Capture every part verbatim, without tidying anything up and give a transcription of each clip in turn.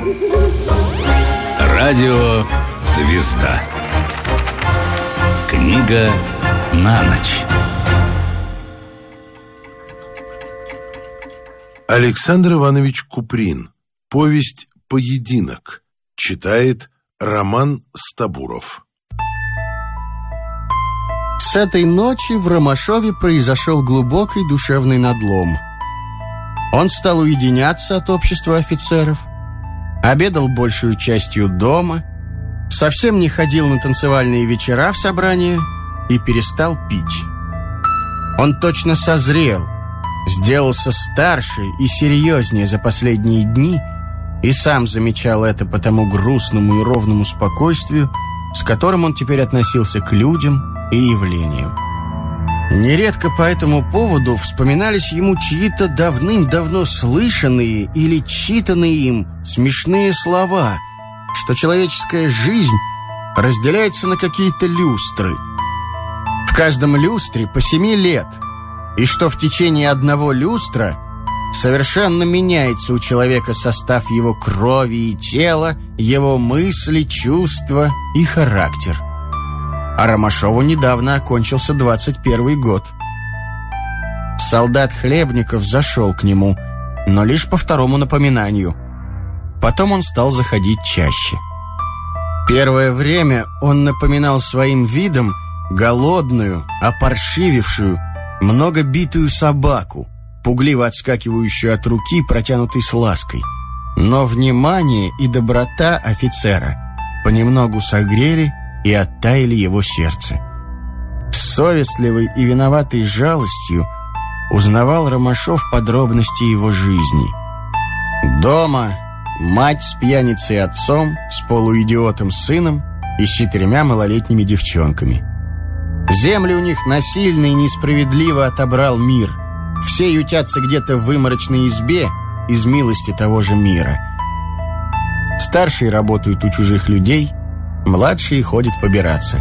Радио «Звезда». Книга на ночь. Александр Иванович Куприн. Повесть «Поединок». Читает Роман Стабуров. С этой ночи в Ромашове произошел глубокий душевный надлом. Он стал уединяться от общества офицеров, обедал большую частью дома, совсем не ходил на танцевальные вечера в собрания и перестал пить. Он точно созрел, сделался старше и серьезнее за последние дни и сам замечал это по тому грустному и ровному спокойствию, с которым он теперь относился к людям и явлениям. Нередко по этому поводу вспоминались ему чьи-то давным-давно слышанные или читанные им смешные слова, что человеческая жизнь разделяется на какие-то люстры. В каждом люстре по семи лет, и что в течение одного люстра совершенно меняется у человека состав его крови и тела, его мысли, чувства и характер. А Ромашову недавно окончился двадцать первый год. Солдат Хлебников зашел к нему, но лишь по второму напоминанию. Потом он стал заходить чаще. Первое время он напоминал своим видом голодную, опоршивившую, много битую собаку, пугливо отскакивающую от руки, протянутой с лаской. Но внимание и доброта офицера понемногу согрели и оттаяли его сердце. С совестливой и виноватой жалостью узнавал Ромашов подробности его жизни. Дома мать с пьяницей отцом, с полуидиотом сыном и с четырьмя малолетними девчонками. Земли у них насильно и несправедливо отобрал мир. Все ютятся где-то в выморочной избе из милости того же мира. Старшие работают у чужих людей, младшие ходят побираться.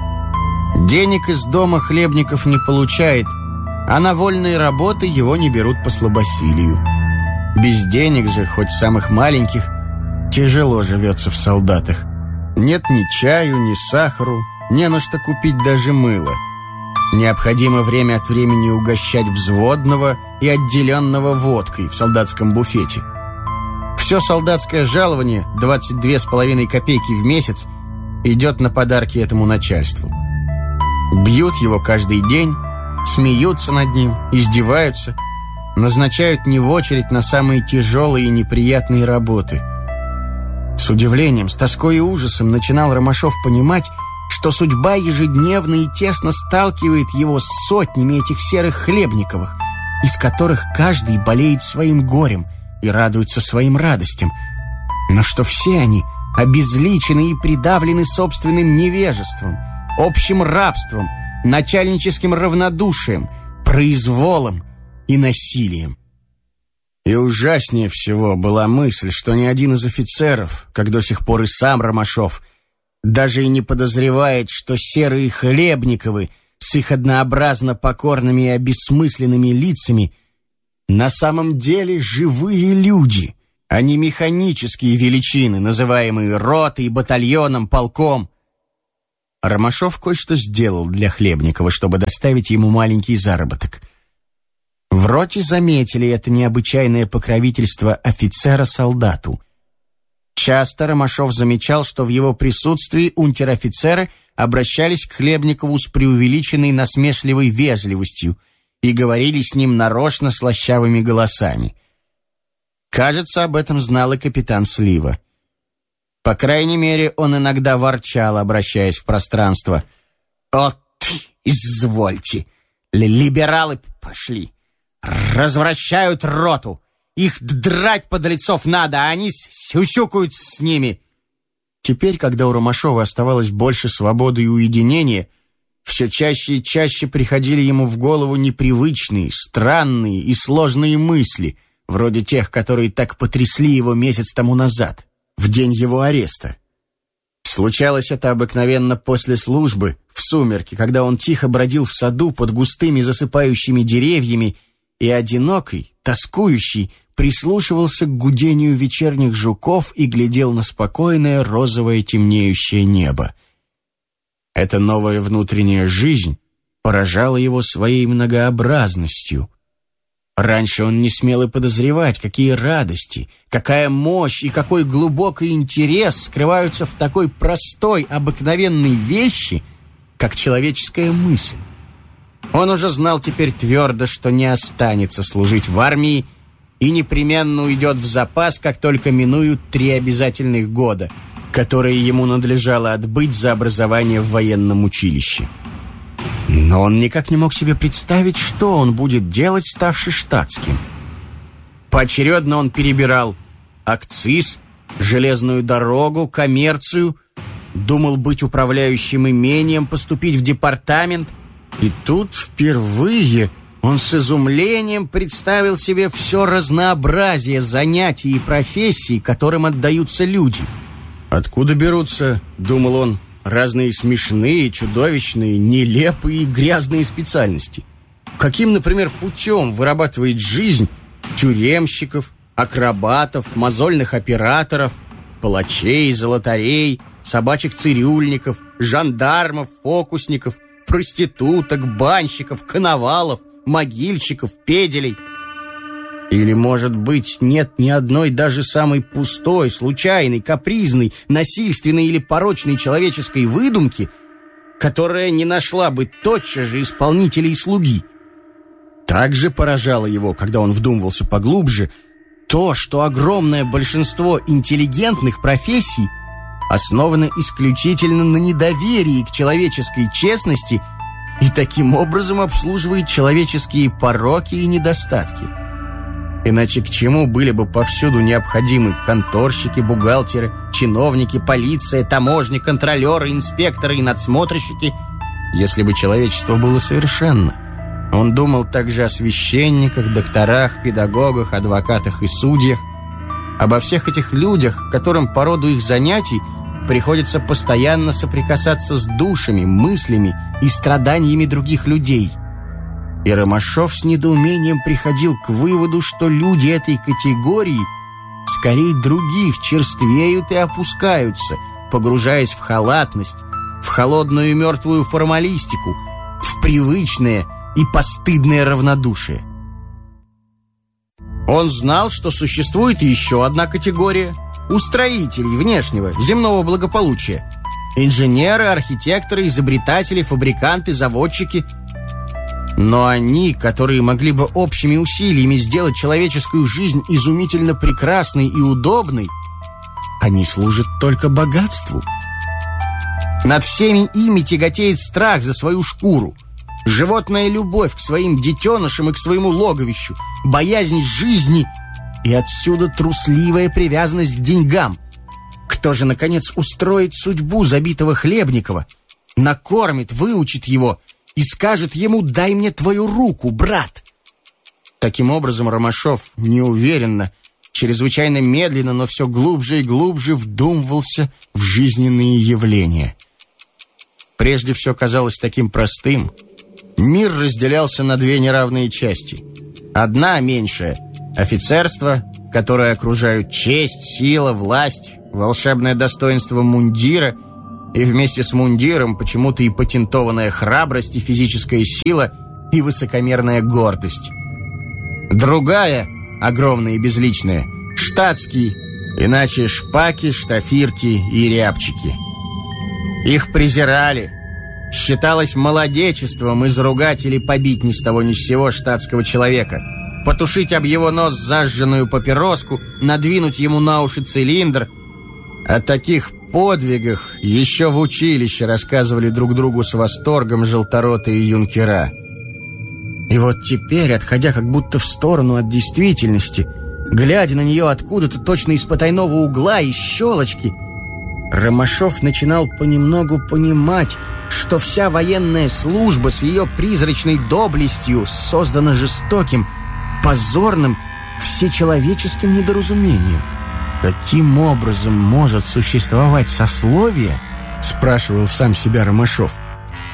Денег из дома Хлебников не получает, а на вольные работы его не берут по слабосилию. Без денег же, хоть самых маленьких, тяжело живется в солдатах. Нет ни чаю, ни сахару, не на что купить даже мыло. Необходимо время от времени угощать взводного и отделенного водкой в солдатском буфете. Все солдатское жалование, двадцать две с половиной копейки в месяц, идет на подарки этому начальству. Бьют его каждый день, смеются над ним, издеваются, назначают не в очередь на самые тяжелые и неприятные работы. С удивлением, с тоской и ужасом начинал Ромашов понимать, что судьба ежедневно и тесно сталкивает его с сотнями этих серых Хлебниковых, из которых каждый болеет своим горем и радуется своим радостям, но что все они обезличены и придавлены собственным невежеством, общим рабством, начальническим равнодушием, произволом и насилием. И ужаснее всего была мысль, что ни один из офицеров, как до сих пор и сам Ромашов, даже и не подозревает, что серые Хлебниковы с их однообразно покорными и обессмысленными лицами на самом деле живые люди, а не механические величины, называемые ротой, батальоном, полком. Ромашов кое-что сделал для Хлебникова, чтобы доставить ему маленький заработок. В роте заметили это необычайное покровительство офицера солдату. Часто Ромашов замечал, что в его присутствии унтер-офицеры обращались к Хлебникову с преувеличенной насмешливой вежливостью и говорили с ним нарочно слащавыми голосами. Кажется, об этом знал и капитан Слива. По крайней мере, он иногда ворчал, обращаясь в пространство. «От, извольте, либералы пошли, развращают роту. Их драть подлецов надо, а они сюсюкают с ними». Теперь, когда у Ромашова оставалось больше свободы и уединения, все чаще и чаще приходили ему в голову непривычные, странные и сложные мысли, вроде тех, которые так потрясли его месяц тому назад, в день его ареста. Случалось это обыкновенно после службы, в сумерки, когда он тихо бродил в саду под густыми засыпающими деревьями и одинокий, тоскующий, прислушивался к гудению вечерних жуков и глядел на спокойное розовое темнеющее небо. Эта новая внутренняя жизнь поражала его своей многообразностью. Раньше он не смел и подозревать, какие радости, какая мощь и какой глубокий интерес скрываются в такой простой, обыкновенной вещи, как человеческая мысль. Он уже знал теперь твердо, что не останется служить в армии и непременно уйдет в запас, как только минуют три обязательных года, которые ему надлежало отбыть за образование в военном училище. Но он никак не мог себе представить, что он будет делать, ставший штатским. Поочередно он перебирал акциз, железную дорогу, коммерцию, думал быть управляющим имением, поступить в департамент. И тут впервые он с изумлением представил себе все разнообразие занятий и профессий, которым отдаются люди. «Откуда берутся, — думал он, — разные смешные, чудовищные, нелепые и грязные специальности? Каким, например, путем вырабатывает жизнь тюремщиков, акробатов, мозольных операторов, палачей, золотарей, собачьих цирюльников, жандармов, фокусников, проституток, банщиков, коновалов, могильщиков, педелей? Или, может быть, нет ни одной даже самой пустой, случайной, капризной, насильственной или порочной человеческой выдумки, которая не нашла бы тотчас же исполнителя и слуги? Так же поражало его, когда он вдумывался поглубже, то, что огромное большинство интеллигентных профессий основано исключительно на недоверии к человеческой честности и таким образом обслуживает человеческие пороки и недостатки. Иначе к чему были бы повсюду необходимы конторщики, бухгалтеры, чиновники, полиция, таможни, контролеры, инспекторы и надсмотрщики, если бы человечество было совершенно? Он думал также о священниках, докторах, педагогах, адвокатах и судьях, обо всех этих людях, которым по роду их занятий приходится постоянно соприкасаться с душами, мыслями и страданиями других людей. И Ромашов с недоумением приходил к выводу, что люди этой категории скорее других черствеют и опускаются, погружаясь в халатность, в холодную и мертвую формалистику, в привычное и постыдное равнодушие. Он знал, что существует еще одна категория – устроителей внешнего, земного благополучия. Инженеры, архитекторы, изобретатели, фабриканты, заводчики. Но они, которые могли бы общими усилиями сделать человеческую жизнь изумительно прекрасной и удобной, они служат только богатству. Над всеми ими тяготеет страх за свою шкуру, животная любовь к своим детенышам и к своему логовищу, боязнь жизни и отсюда трусливая привязанность к деньгам. Кто же, наконец, устроит судьбу забитого Хлебникова, накормит, выучит его и скажет ему: «Дай мне твою руку, брат». Таким образом, Ромашов неуверенно, чрезвычайно медленно, но все глубже и глубже вдумывался в жизненные явления. Прежде все казалось таким простым. Мир разделялся на две неравные части. Одна, меньшая — офицерство, которое окружают честь, сила, власть, волшебное достоинство мундира и вместе с мундиром почему-то и патентованная храбрость, и физическая сила, и высокомерная гордость. Другая, огромная и безличная, штатские, иначе шпаки, штафирки и рябчики. Их презирали. Считалось молодечеством изругать или побить ни с того ни с сего штатского человека, потушить об его нос зажженную папироску, надвинуть ему на уши цилиндр. О таких подвигах еще в училище рассказывали друг другу с восторгом желторотые юнкера. И вот теперь, отходя как будто в сторону от действительности, глядя на нее откуда-то точно из потайного угла и щелочки, Ромашов начинал понемногу понимать, что вся военная служба с ее призрачной доблестью создана жестоким, позорным, всечеловеческим недоразумением. «Каким образом может существовать сословие?» — спрашивал сам себя Ромашов.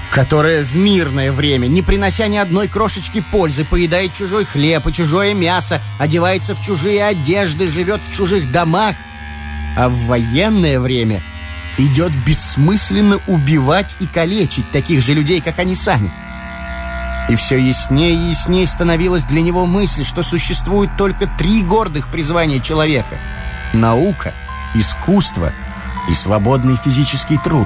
которая в мирное время, не принося ни одной крошечки пользы, поедает чужой хлеб и чужое мясо, одевается в чужие одежды, живет в чужих домах, а в военное время идет бессмысленно убивать и калечить таких же людей, как они сами. И все яснее и яснее становилась для него мысль, что существует только три гордых призвания человека — наука, искусство и свободный физический труд.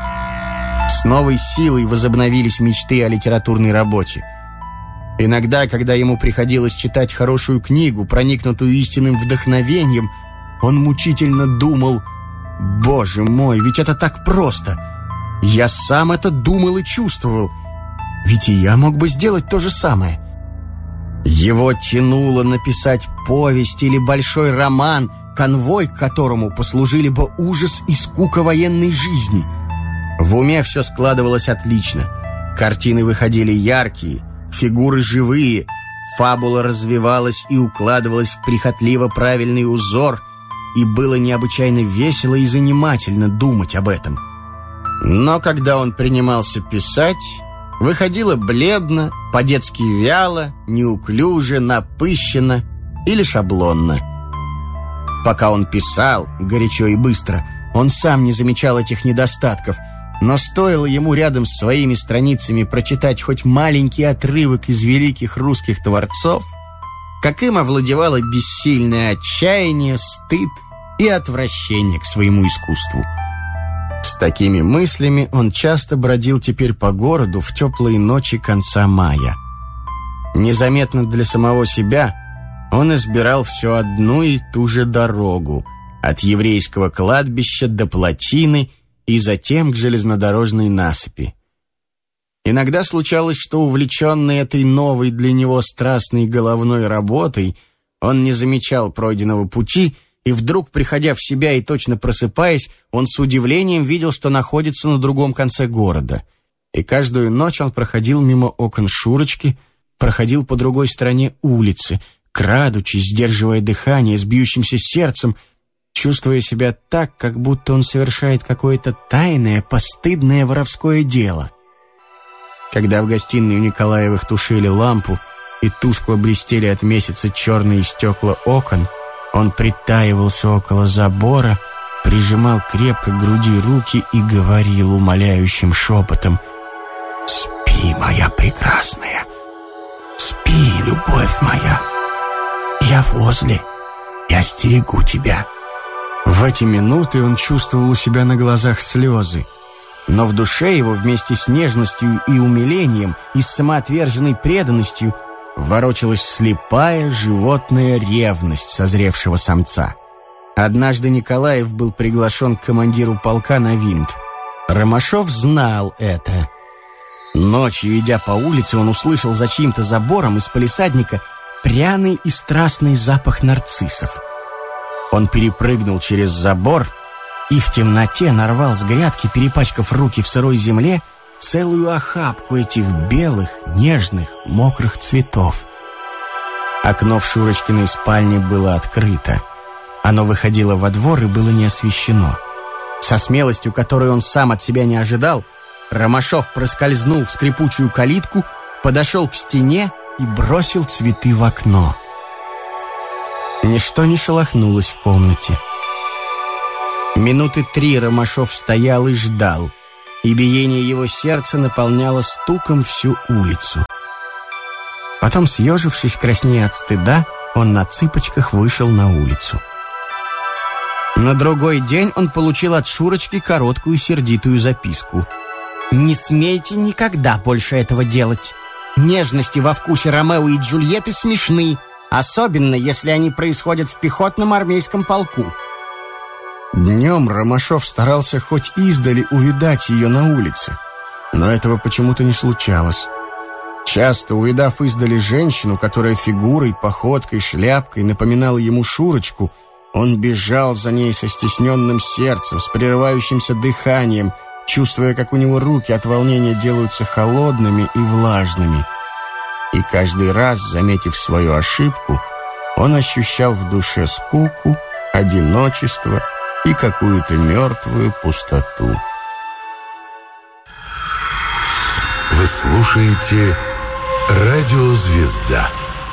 С новой силой возобновились мечты о литературной работе. Иногда, когда ему приходилось читать хорошую книгу, проникнутую истинным вдохновением, он мучительно думал: «Боже мой, ведь это так просто! Я сам это думал и чувствовал, ведь и я мог бы сделать то же самое». Его тянуло написать повесть или большой роман, конвой к которому послужили бы ужас и скука военной жизни. В уме все складывалось отлично. Картины выходили яркие, фигуры живые, фабула развивалась и укладывалась в прихотливо правильный узор, и было необычайно весело и занимательно думать об этом. Но когда он принимался писать, выходило бледно, по-детски вяло, неуклюже, напыщенно или шаблонно. Пока он писал, горячо и быстро, он сам не замечал этих недостатков, но стоило ему рядом с своими страницами прочитать хоть маленький отрывок из великих русских творцов, как им овладевало бессильное отчаяние, стыд и отвращение к своему искусству. С такими мыслями он часто бродил теперь по городу в теплые ночи конца мая. Незаметно для самого себя он избирал все одну и ту же дорогу, от еврейского кладбища до плотины и затем к железнодорожной насыпи. Иногда случалось, что, увлеченный этой новой для него страстной головной работой, он не замечал пройденного пути, и вдруг, приходя в себя и точно просыпаясь, он с удивлением видел, что находится на другом конце города. И каждую ночь он проходил мимо окон Шурочки, проходил по другой стороне улицы, крадучись, сдерживая дыхание, с бьющимся сердцем, чувствуя себя так, как будто он совершает какое-то тайное, постыдное воровское дело. Когда в гостиной у Николаевых тушили лампу и тускло блестели от месяца черные стекла окон, он притаивался около забора, прижимал крепко к груди руки и говорил умоляющим шепотом: «Спи, моя прекрасная, спи, любовь моя, я возле, я стерегу тебя». В эти минуты он чувствовал у себя на глазах слезы, но в душе его вместе с нежностью и умилением и с самоотверженной преданностью ворочалась слепая животная ревность созревшего самца. Однажды Николаев был приглашен к командиру полка на винт. Ромашов знал это. Ночью, идя по улице, он услышал за чьим-то забором из палисадника пряный и страстный запах нарциссов. Он перепрыгнул через забор и в темноте нарвал с грядки, перепачкав руки в сырой земле, целую охапку этих белых, нежных, мокрых цветов. Окно в Шурочкиной спальне было открыто. Оно выходило во двор и было не освещено. Со смелостью, которую он сам от себя не ожидал, Ромашов проскользнул в скрипучую калитку, подошел к стене и бросил цветы в окно. Ничто не шелохнулось в комнате. Минуты три Ромашов стоял и ждал, и биение его сердца наполняло стуком всю улицу. Потом, съежившись, краснея от стыда, он на цыпочках вышел на улицу. На другой день он получил от Шурочки короткую сердитую записку. «Не смейте никогда больше этого делать. Нежности во вкусе Ромео и Джульетты смешны, особенно если они происходят в пехотном армейском полку». Днем Ромашов старался хоть издали увидать ее на улице, но этого почему-то не случалось. Часто, увидав издали женщину, которая фигурой, походкой, шляпкой напоминала ему Шурочку, он бежал за ней со стесненным сердцем, с прерывающимся дыханием, чувствуя, как у него руки от волнения делаются холодными и влажными. И каждый раз, заметив свою ошибку, он ощущал в душе скуку, одиночество и какую-то мертвую пустоту. Вы слушаете «Радио Звезда».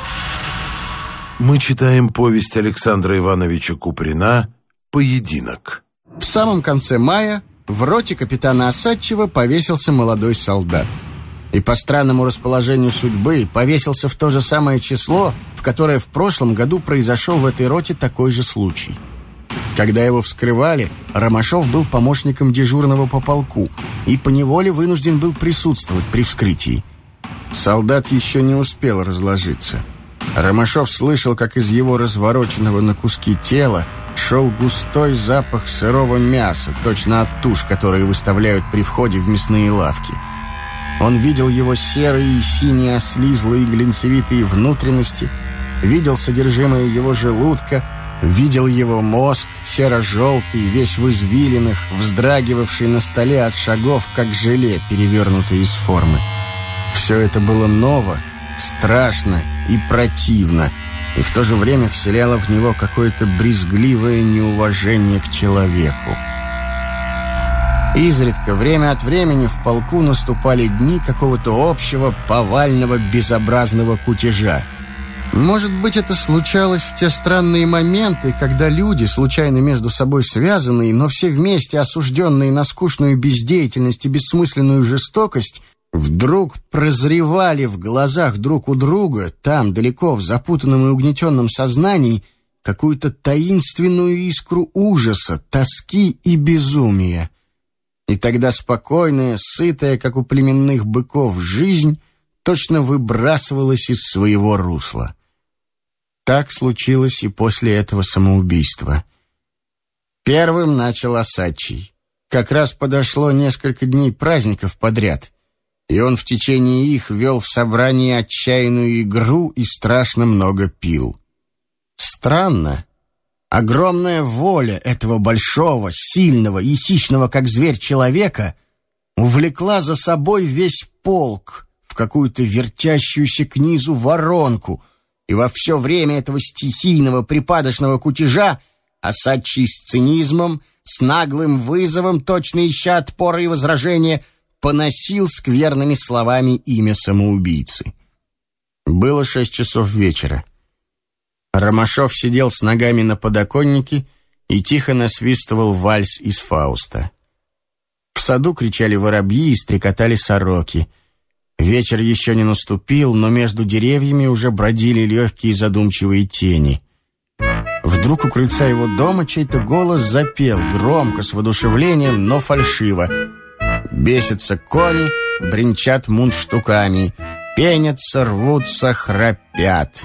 Мы читаем повесть Александра Ивановича Куприна «Поединок». В самом конце мая в роте капитана Осадчего повесился молодой солдат. И по странному расположению судьбы повесился в то же самое число, в которое в прошлом году произошел в этой роте такой же случай. Когда его вскрывали, Ромашов был помощником дежурного по полку и поневоле вынужден был присутствовать при вскрытии. Солдат еще не успел разложиться. Ромашов слышал, как из его развороченного на куски тела шел густой запах сырого мяса, точно от туш, которые выставляют при входе в мясные лавки. Он видел его серые и синие ослизлые глинцевитые внутренности, видел содержимое его желудка, видел его мозг, серо-желтый, весь в извилинах, вздрагивавший на столе от шагов, как желе, перевернутое из формы. Все это было ново, страшно и противно, и в то же время вселяло в него какое-то брезгливое неуважение к человеку. Изредка, время от времени, в полку наступали дни какого-то общего, повального, безобразного кутежа. Может быть, это случалось в те странные моменты, когда люди, случайно между собой связанные, но все вместе осужденные на скучную бездеятельность и бессмысленную жестокость, вдруг прозревали в глазах друг у друга, там, далеко, в запутанном и угнетенном сознании, какую-то таинственную искру ужаса, тоски и безумия. И тогда спокойная, сытая, как у племенных быков, жизнь точно выбрасывалась из своего русла. Так случилось и после этого самоубийства. Первым начал Осадчий. Как раз подошло несколько дней праздников подряд, и он в течение их вел в собрании отчаянную игру и страшно много пил. Странно. Огромная воля этого большого, сильного и хищного, как зверь, человека увлекла за собой весь полк в какую-то вертящуюся к низу воронку, и во все время этого стихийного припадочного кутежа Осадчий с цинизмом, с наглым вызовом, точно ища отпора и возражения, поносил скверными словами имя самоубийцы. Было шесть часов вечера. Ромашов сидел с ногами на подоконнике и тихо насвистывал вальс из Фауста. В саду кричали воробьи и стрекотали сороки. Вечер еще не наступил, но между деревьями уже бродили легкие задумчивые тени. Вдруг у крыльца его дома чей-то голос запел, громко, с воодушевлением, но фальшиво. Бесятся кони, бренчат мундштуками, пенятся, рвутся, храпят.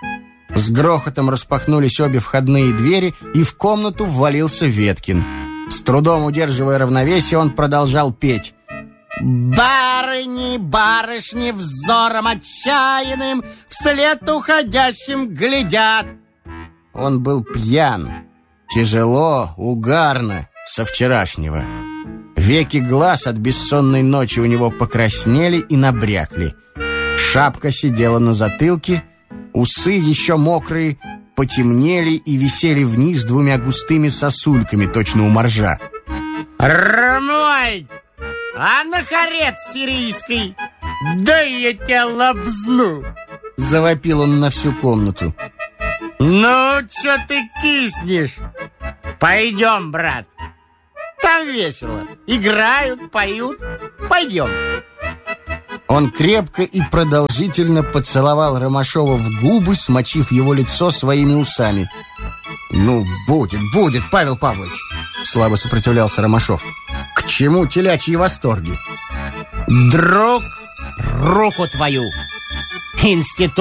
С грохотом распахнулись обе входные двери, и в комнату ввалился Веткин. С трудом удерживая равновесие, он продолжал петь. «Барыни, барышни взором отчаянным вслед уходящим глядят». Он был пьян, тяжело, угарно, со вчерашнего. Веки глаз от бессонной ночи у него покраснели и набрякли. Шапка сидела на затылке, усы, еще мокрые, потемнели и висели вниз двумя густыми сосульками, точно у моржа. «Ромой, а на хорец сирийский, да я тебя лобзну!» Завопил он на всю комнату. «Ну, что ты киснешь? Пойдем, брат. Там весело. Играют, поют. Пойдем». Он крепко и продолжительно поцеловал Ромашова в губы, смочив его лицо своими усами. «Ну, будет, будет, Павел Павлович!» Слабо сопротивлялся Ромашов. «К чему телячьи восторги?» «Друг, руку твою! Институт